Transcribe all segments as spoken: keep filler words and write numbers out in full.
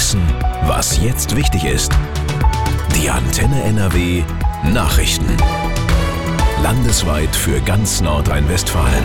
wissen, was jetzt wichtig ist. Die Antenne N R W Nachrichten. Landesweit für ganz Nordrhein-Westfalen.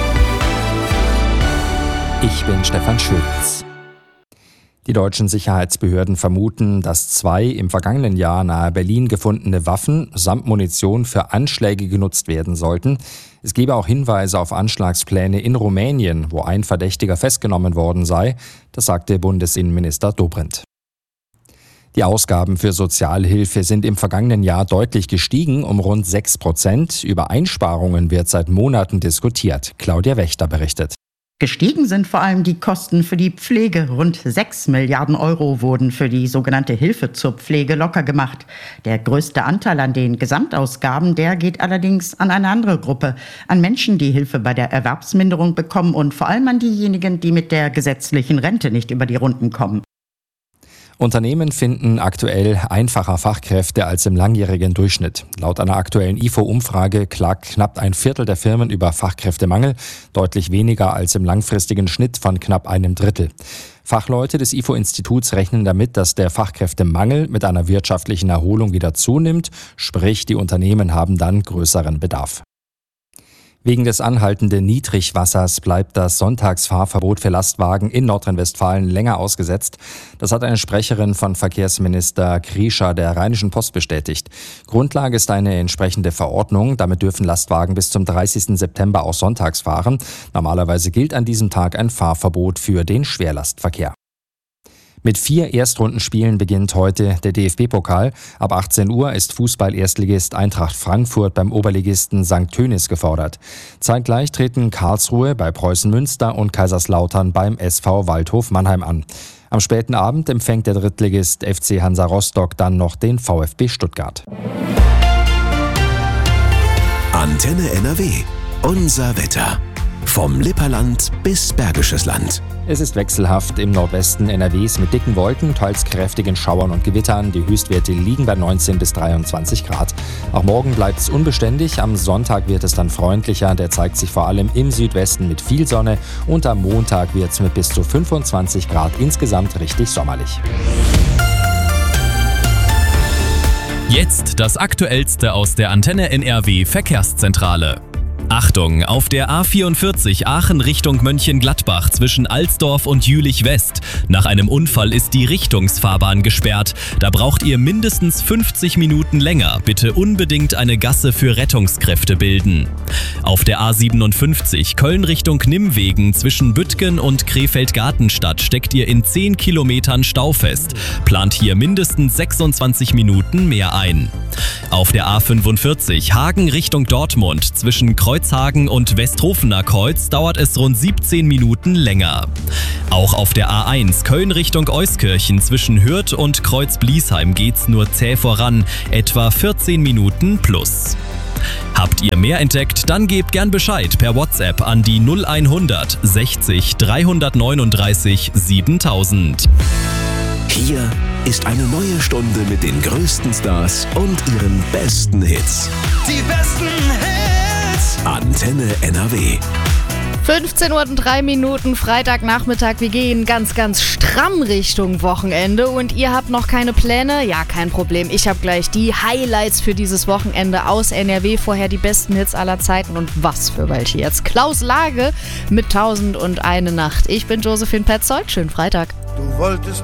Ich bin Stefan Schulz. Die deutschen Sicherheitsbehörden vermuten, dass zwei im vergangenen Jahr nahe Berlin gefundene Waffen samt Munition für Anschläge genutzt werden sollten. Es gebe auch Hinweise auf Anschlagspläne in Rumänien, wo ein Verdächtiger festgenommen worden sei. Das sagte Bundesinnenminister Dobrindt. Die Ausgaben für Sozialhilfe sind im vergangenen Jahr deutlich gestiegen, um rund sechs Prozent. Über Einsparungen wird seit Monaten diskutiert. Claudia Wächter berichtet. Gestiegen sind vor allem die Kosten für die Pflege. Rund sechs Milliarden Euro wurden für die sogenannte Hilfe zur Pflege locker gemacht. Der größte Anteil an den Gesamtausgaben, der geht allerdings an eine andere Gruppe. An Menschen, die Hilfe bei der Erwerbsminderung bekommen und vor allem an diejenigen, die mit der gesetzlichen Rente nicht über die Runden kommen. Unternehmen finden aktuell einfacher Fachkräfte als im langjährigen Durchschnitt. Laut einer aktuellen I F O-Umfrage klagt knapp ein Viertel der Firmen über Fachkräftemangel, deutlich weniger als im langfristigen Schnitt von knapp einem Drittel. Fachleute des I F O-Instituts rechnen damit, dass der Fachkräftemangel mit einer wirtschaftlichen Erholung wieder zunimmt, sprich die Unternehmen haben dann größeren Bedarf. Wegen des anhaltenden Niedrigwassers bleibt das Sonntagsfahrverbot für Lastwagen in Nordrhein-Westfalen länger ausgesetzt. Das hat eine Sprecherin von Verkehrsminister Kriescher der Rheinischen Post bestätigt. Grundlage ist eine entsprechende Verordnung. Damit dürfen Lastwagen bis zum dreißigsten September auch sonntags fahren. Normalerweise gilt an diesem Tag ein Fahrverbot für den Schwerlastverkehr. Mit vier Erstrundenspielen beginnt heute der D F B-Pokal. Ab achtzehn Uhr ist Fußball-Erstligist Eintracht Frankfurt beim Oberligisten Sankt Tönis gefordert. Zeitgleich treten Karlsruhe bei Preußen Münster und Kaiserslautern beim S V Waldhof Mannheim an. Am späten Abend empfängt der Drittligist F C Hansa Rostock dann noch den VfB Stuttgart. Antenne N R W. Unser Wetter. Vom Lipperland bis Bergisches Land. Es ist wechselhaft im Nordwesten N R Ws mit dicken Wolken, teils kräftigen Schauern und Gewittern. Die Höchstwerte liegen bei neunzehn bis dreiundzwanzig Grad. Auch morgen bleibt es unbeständig. Am Sonntag wird es dann freundlicher. Der zeigt sich vor allem im Südwesten mit viel Sonne. Und am Montag wird es mit bis zu fünfundzwanzig Grad insgesamt richtig sommerlich. Jetzt das Aktuellste aus der Antenne N R W Verkehrszentrale. Achtung, auf der A vierundvierzig Aachen Richtung Mönchengladbach zwischen Alsdorf und Jülich West. Nach einem Unfall ist die Richtungsfahrbahn gesperrt. Da braucht ihr mindestens fünfzig Minuten länger. Bitte unbedingt eine Gasse für Rettungskräfte bilden. Auf der A siebenundfünfzig Köln Richtung Nimwegen zwischen Büttgen und Krefeld-Gartenstadt steckt ihr in zehn Kilometern Stau fest. Plant hier mindestens sechsundzwanzig Minuten mehr ein. Auf der A fünfundvierzig Hagen Richtung Dortmund zwischen Kreuzhagen und Westhofener Kreuz dauert es rund siebzehn Minuten länger. Auch auf der A eins Köln Richtung Euskirchen zwischen Hürth und Kreuz-Bliesheim geht's nur zäh voran, etwa vierzehn Minuten plus. Habt ihr mehr entdeckt, dann gebt gern Bescheid per WhatsApp an die null hundert sechzig dreihundertneununddreißig siebentausend. Hier ist eine neue Stunde mit den größten Stars und ihren besten Hits. Die besten Hits! Antenne N R W. fünfzehn Uhr und drei Minuten, Freitagnachmittag. Wir gehen ganz, ganz stramm Richtung Wochenende. Und ihr habt noch keine Pläne? Ja, kein Problem. Ich habe gleich die Highlights für dieses Wochenende aus N R W. Vorher die besten Hits aller Zeiten. Und was für welche jetzt? Klaus Lage mit tausend und eine Nacht. Ich bin Josephine Petzold. Schönen Freitag. Du wolltest